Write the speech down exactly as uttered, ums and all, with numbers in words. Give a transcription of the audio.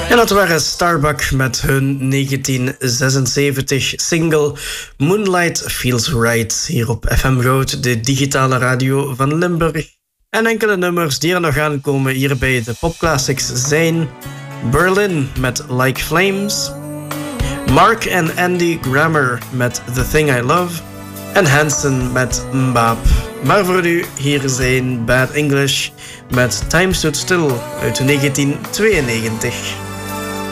En dat waren Starbuck met hun negentien zesenzeventig single Moonlight Feels Right hier op F M Goud, de digitale radio van Limburg. En enkele nummers die er nog aankomen hier bij de popclassics zijn Berlin met Like Flames, Mark en Andy Grammer met The Thing I Love en Hanson met Mbaap. Maar voor u, hier zijn Bad English met Time Stood Still uit negentien tweeënnegentig.